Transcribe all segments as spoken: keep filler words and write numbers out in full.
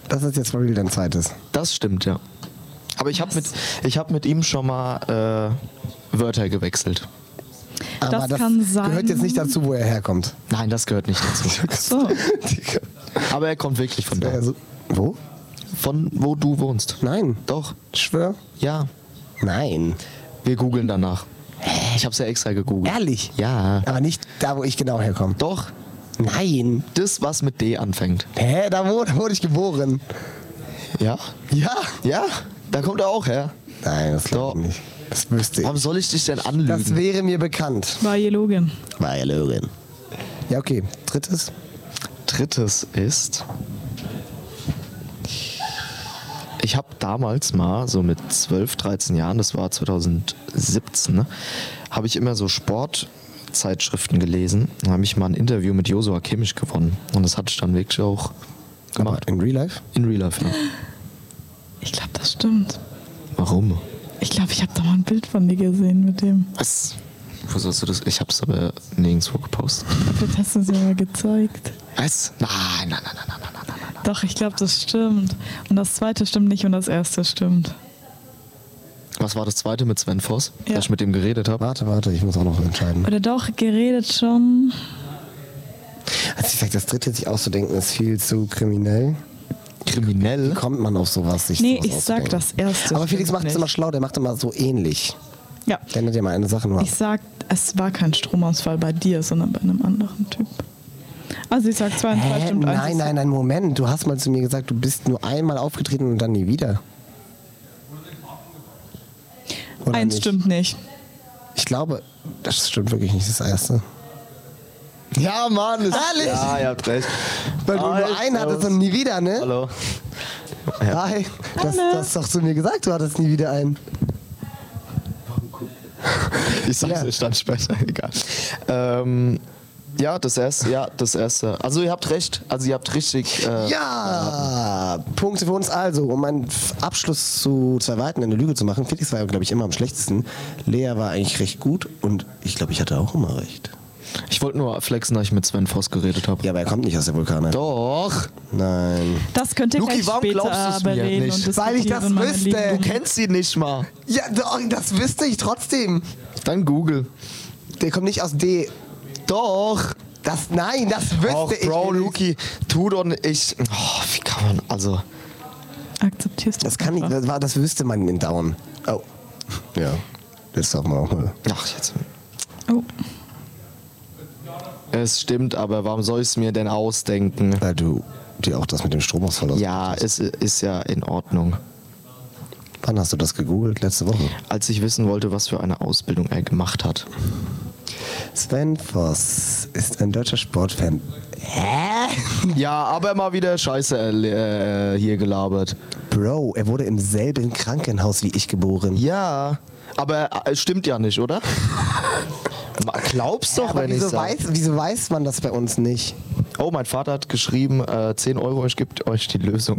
das ist jetzt for real dein zweites. Das stimmt, ja. Aber ich habe mit, ich hab mit ihm schon mal äh, Wörter gewechselt. Aber Das das, kann sein. gehört jetzt nicht dazu, wo er herkommt. Nein, das gehört nicht dazu. So. Aber er kommt wirklich von da. Also, wo? Von wo du wohnst. Nein. Doch. Ich schwör. Ja. Nein. Wir googeln danach. Ich hab's ja extra gegoogelt. Ehrlich? Ja. Aber nicht da, wo ich genau herkomme. Doch. Nein. Das, was mit D anfängt. Hä? Da wurde, wurde ich geboren. Ja? Ja. Ja. Da kommt er auch her. Nein, das glaube ich Doch. nicht. Das wüsste ich. Warum soll ich dich denn anlügen? Das wäre mir bekannt. War je Login. War ja Löwen. Ja, okay. Drittes. Drittes ist, ich habe damals mal, so mit zwölf, dreizehn Jahren, das war zwanzig siebzehn, ne, habe ich immer so Sportzeitschriften gelesen. Da habe ich mal ein Interview mit Joshua Kimmich gewonnen. Und das hatte ich dann wirklich auch gemacht. Aber in Real Life? In Real Life, ja. Ich glaube, das stimmt. Warum? Ich glaube, ich habe da mal ein Bild von dir gesehen mit dem. Was? Wo sollst du das? Ich habe es aber nirgendwo gepostet. Vielleicht hast du es ja mal gezeigt. Was? Nein, nein, nein, nein, nein, nein, nein, nein. Doch, ich glaube, das stimmt. Und das zweite stimmt nicht und das erste stimmt. Was war das zweite mit Sven Voss, Ja. dass ich mit dem geredet habe? Warte, warte, ich muss auch noch entscheiden. Oder doch, geredet schon. Also ich sag, das dritte sich auszudenken ist viel zu kriminell. Kriminell? Wie kommt man auf sowas? Sich Nee, sowas ich sag auszudenken? das erste. Aber Felix stimmt macht es nicht. immer schlau, der macht immer so ähnlich. Ja. Der nennt ja mal eine Sache nur ab. Ich sag, es war kein Stromausfall bei dir, sondern bei einem anderen Typ. Also ich sag zwei und zwei Hä? stimmt eins. Nein, ist- nein, nein, Moment. Du hast mal zu mir gesagt, du bist nur einmal aufgetreten und dann nie wieder. Oder Eins nicht? stimmt nicht. Ich glaube, das stimmt wirklich nicht, das erste. Ja, Mann. Ist Ehrlich? Ja, ihr habt recht. Weil du nur Hi, einen hattest servus. und nie wieder, ne? Hallo. Hi. Das, Hallo. das hast doch zu mir gesagt, du hattest nie wieder einen. Ich sag's, Ja. ich stand später, egal. Ähm, ja, das erste, ja, das erste. Also ihr habt recht, also ihr habt richtig. Äh, Ja, Punkte für uns also, um einen F- Abschluss zu zwei Weiten in der Lüge zu machen. Felix war ja, glaube ich, immer am schlechtesten. Lea war eigentlich recht gut und ich glaube, ich hatte auch immer recht. Ich wollte nur flexen, dass ich mit Sven Voss geredet habe. Ja, aber er kommt nicht aus der Vulkane. Doch. Nein. Das könnt ihr Luki, gleich warum später glaubst du's mir bereden nicht? und Weil ich das diskutieren, meine wüsste. Lieben. Du kennst sie nicht mal. Ja, doch, das wüsste ich trotzdem. Dann Google. Der kommt nicht aus D. Doch. Das, nein, das wüsste Och, ich. Bro, nicht. Luki, tu doch nicht. Ich, oh, wie kann man, also. Akzeptierst du Das kann nicht, einfach. das, war, das wüsste man in Down. Oh. Ja, das darf man auch mal. Ach, jetzt. Oh. Es stimmt, aber warum soll ich es mir denn ausdenken? Weil du dir auch das mit dem Stromausfall aus. Ja, es ist ja in Ordnung. Wann hast du das gegoogelt? Letzte Woche. Als ich wissen wollte, was für eine Ausbildung er gemacht hat. Sven Voss ist ein deutscher Sportfan. Hä? Ja, aber mal wieder Scheiße äh, hier gelabert. Bro, er wurde im selben Krankenhaus wie ich geboren. Ja, aber es stimmt ja nicht, oder? Glaubst doch, aber wenn ich wieso sag. weiß, wieso weiß man das bei uns nicht? Oh, mein Vater hat geschrieben, äh, zehn Euro, ich gebe euch die Lösung.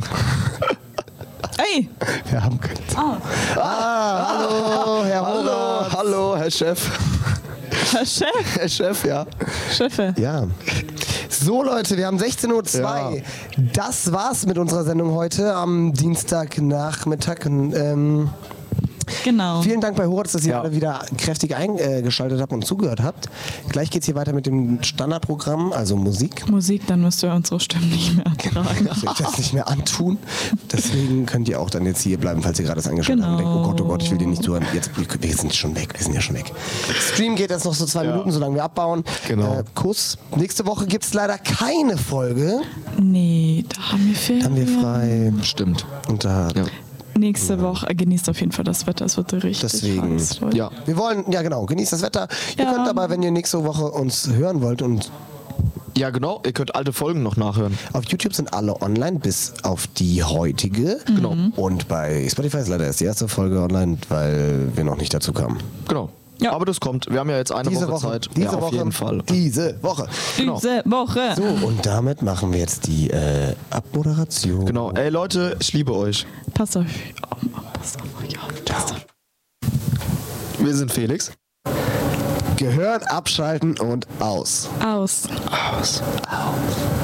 Ey! Wir haben keinen. Ah, Ah, hallo, Herr Hallo, Horace. hallo, Herr Chef. Herr Chef! Herr Chef, ja. Chefe. Ja. So Leute, wir haben sechzehn Uhr zwei. Das war's mit unserer Sendung heute am Dienstagnachmittag. Ähm, Genau. vielen Dank bei Horace, dass ihr Ja. alle wieder kräftig eingeschaltet habt und zugehört habt. Gleich geht's hier weiter mit dem Standardprogramm, also Musik. Musik, dann müsst ihr unsere Stimmen nicht mehr ertragen. Ich will das nicht mehr antun. Deswegen könnt ihr auch dann jetzt hier bleiben, falls ihr gerade das angeschaut habt und denkt, oh Gott, oh Gott, ich will dir nicht zuhören. Jetzt, wir sind schon weg, wir sind ja schon weg. Stream geht jetzt noch so zwei Ja. Minuten, solange wir abbauen. Genau. Äh, Kuss. Nächste Woche gibt's leider keine Folge. Nee, da haben wir Ferien. Haben wir frei. Stimmt. Und da Ja. Nächste Woche äh, genießt auf jeden Fall das Wetter, es wird richtig Deswegen. heiß, Leute. Ja. Wir wollen, ja genau, genießt das Wetter. Ihr Ja. könnt aber, wenn ihr nächste Woche uns hören wollt und Ja, genau. Ihr könnt alte Folgen noch nachhören. auf YouTube sind alle online, bis auf die heutige. Genau. Und bei Spotify ist leider erst die erste Folge online, weil wir noch nicht dazu kamen. Genau. Ja. Aber das kommt. Wir haben ja jetzt eine Diese Woche, Woche, Zeit. diese ja, auf Woche, jeden Fall. diese Woche. Genau. Diese Woche. So, und damit machen wir jetzt die äh, Abmoderation. Genau. Ey Leute, ich liebe euch. Passt auf, oh, passt auf euch auf. Passt auf. Wir sind Felix. Gehört, abschalten und aus. Aus. Aus. Aus.